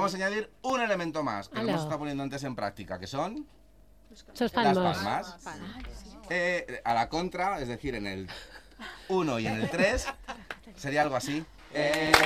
vamos a añadir un elemento más, que lo hemos Aló. estado poniendo antes en práctica, que son Sos las palmos. palmas. A la contra, es decir, en el 1 y en el 3, sería algo así.